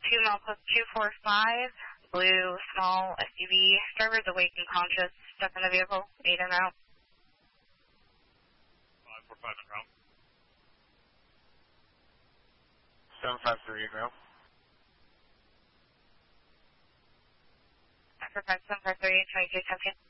2 Malcliffe 245, blue small SUV. Driver is awake and conscious. Step in the vehicle. 8 en route. 545 en route. 753 en route. 753, 22 10.